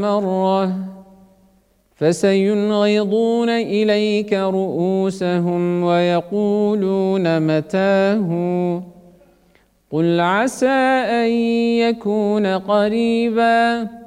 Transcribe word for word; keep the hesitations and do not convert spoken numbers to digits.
مرة فسينغضون إليك رؤوسهم ويقولون متاه قل عسى أن يكون قريبا